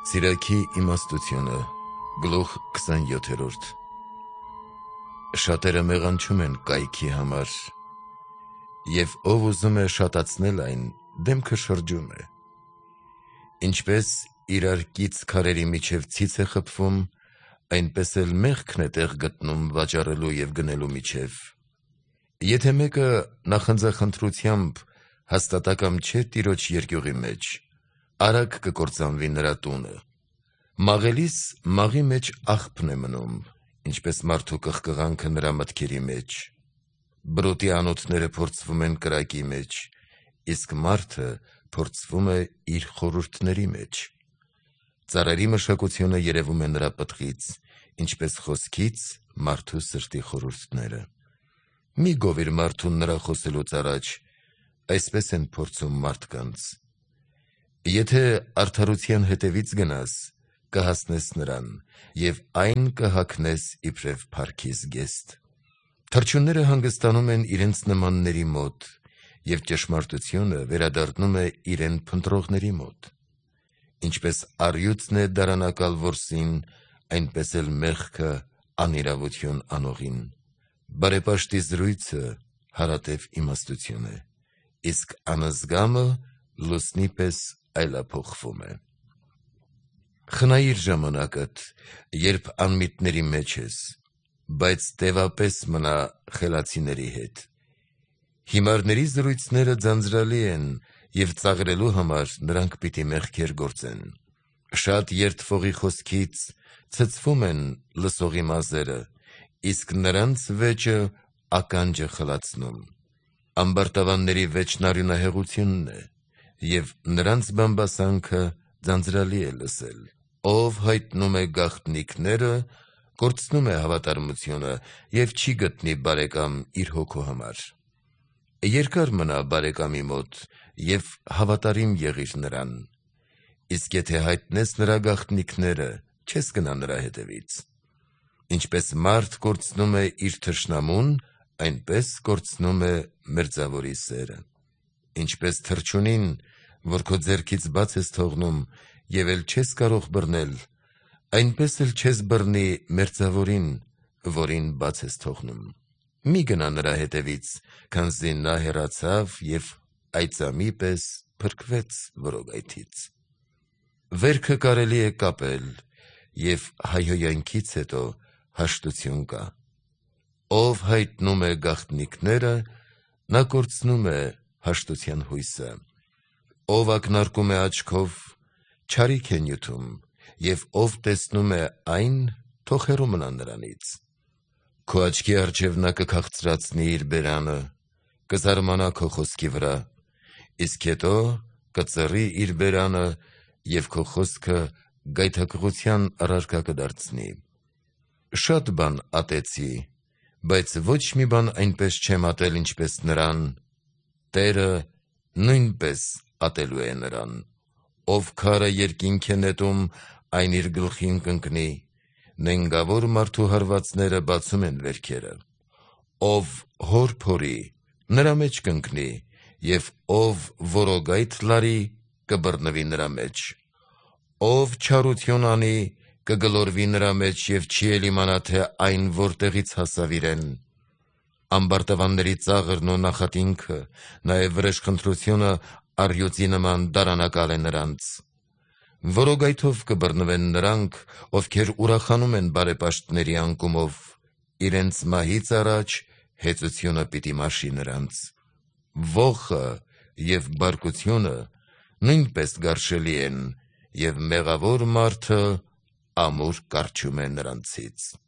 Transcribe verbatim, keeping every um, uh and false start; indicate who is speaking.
Speaker 1: Սիրակի իմաստությունը, գլուխ քսանյոթերորդ Շատերը մեղանչում են կայքի համար, և ով ուզում է շատացնել այն, դեմքը շրջում է։ Ինչպես իրար կից քարերի միջև ցից է խփվում, այնպես էլ մեղքն է տեղ գտնում վաճառելու և գնելու միջև։ Եթե մեկը նախանձախնդրությամբ հաստատակամ չէ Տիրոջ երկյուղի մեջ, արագ կկործանվի նրա տունը։ Մաղելիս մաղի մեջ աղբն է մնում, ինչպես մարդու կղկղանքը նրա մտքերի մեջ։ Բրոտի անոթները փորձվում են կրակի մեջ, իսկ մարդը փորձվում է իր խորհուրդների մեջ։ Ծառերի մշակությունը երևում է նրա պտղից, ինչպես խոսքից մարդու սրտի խորհուրդները։ Մի գովիր մարդուն նրա խոսելուց առաջ, այսպես են փորձում մարդկանց։ Եթե արդարության հետևից գնաս, կհասնես նրան, և այն կհագնես իբրև փառքի զգեստ։ Թռչունները հանգստանում են իրենց նմանների մոտ, և ճշմարտությունը վերադառնում է իրեն փնտրողների մոտ։ Ինչպես առյուծն է դարանակալ որսին, այնպես էլ մեղքը անիրավություն անողին։ Բարեպաշտի զրույցը հարատև իմաստություն է, իսկ անզգամը լուսնի պես այլափոխվում է։ Խնայիր ժամանակդ, երբ անմիտների մեջ ես, բայց տևապես մնա խելացիների հետ։ Հիմարների զրույցները ձանձրալի են, և ծաղրելու համար նրանք պիտի մեղքեր գործեն։ Շատ երդվողի խոսքից ցցվում են լսողի մազերը, իսկ նրանց վեճը ականջը խլացնում։ Ամբարտավանների վեճն արյունահեղությունն է, և նրանց բամբասանքը ձանձրալի է լսել։ Ով հայտնում է գաղտնիքները, կորցնում է հավատարմությունը և չի գտնի բարեկամ իր հոգու համար։ Երկար մնա բարեկամի մոտ և հավատարիմ եղիր նրան, իսկ եթե հայտնես նրա գաղտնիքները, չես գնա նրա հետևից։ Ինչպես մարդ կորցնում է իր թշնամուն, այնպես կորցնում է մերձավորի սերը։ Ինչպես թռչունին, որ քո ձեռքից բաց ես թողնում, և էլ չես կարող բռնել, այնպես էլ չես բռնի մերձավորին, որին բաց ես թողնում։ Մի գնա նրա հետևից, քանզի նա հեռացավ և այծամի պես փրկվեց որոգայթից։ Վերքը կարելի է կապել, և հայհոյանքից հետո հաշտություն կա։ Ով հայտնում է գաղտնիքները, նա կորցնում է հաշտության հույսը։ Ով ակնարկում է աչքով, չարիք է նյութում, և ով տեսնում է այն, թող հեռու մնա նրանից։ Քո աչքի առջև նա կքաղցրացնի իր բերանը, կզարմանա քո խոսքի վրա, իսկ հետո կծռի իր բերանը և քո խոսքը գայթակղության առարկա կդարձնի։ Շատ բան ատեցի, բայց ոչ մի բան այնպես չեմ ատել, ինչպես նրան, Տերը նույնպես ատելու է նրան։ Ով քարը երկինք է նետում, այն իր գլխին կընկնի, նենգավոր մարդու հարվածները բացում են վերքերը։ Ով հոր փորի, նրա մեջ կընկնի, և ով որոգայթ լարի, կբռնվի նրա մեջ։ Ով չարություն անի, կգլորվի նրա մեջ և չի էլ իմանա, թե այն որտեղից հասավ իրեն։ Ամբարտավանների ծաղրն ու նախատինքը, նաև վրեժխնդրությունը առյուծի նման դարանակալ է նրանց։ Որոգայթով կբռնվեն նրանք, ովքեր ուրախանում են բարեպաշտների անկումով, իրենց մահից առաջ հեծությունը պիտի մաշի նրանց։ Ոխը և բարկությունը նույնպես գարշելի են, և մեղավոր մարդը ամուր կառչում է նրանցից։